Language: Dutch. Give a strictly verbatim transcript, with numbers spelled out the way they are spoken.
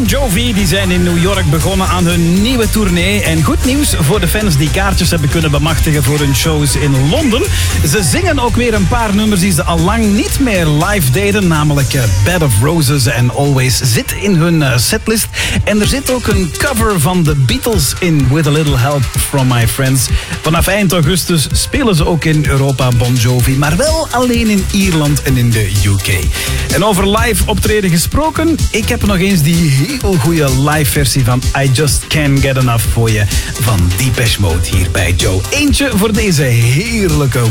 Bon Jovi die zijn in New York begonnen aan hun nieuwe tournee. En goed nieuws voor de fans die kaartjes hebben kunnen bemachtigen voor hun shows in Londen. Ze zingen ook weer een paar nummers die ze al lang niet meer live deden. Namelijk uh, Bed of Roses en Always zit in hun uh, setlist. En er zit ook een cover van de Beatles in, With a Little Help from My Friends. Vanaf eind augustus spelen ze ook in Europa Bon Jovi. Maar wel alleen in Ierland en in de U K. En over live optreden gesproken, ik heb nog eens die heel goede live versie van I Just Can't Get Enough voor je van Depeche Mode hier bij Joe. Eentje voor deze heerlijke